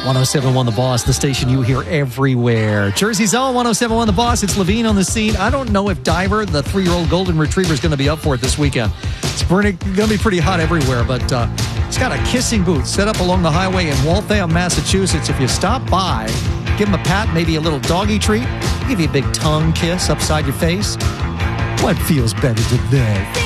1071 The Boss, the station you hear everywhere. Jersey's own 1071 The Boss. It's Levine on the scene. I don't know if Diver, the 3-year-old golden retriever, is going to be up for it this weekend. It's going to be pretty hot everywhere, but it's got a kissing booth set up along the highway in Waltham, Massachusetts. If you stop by, give him a pat, maybe a little doggy treat, give you a big tongue kiss upside your face. What feels better than that?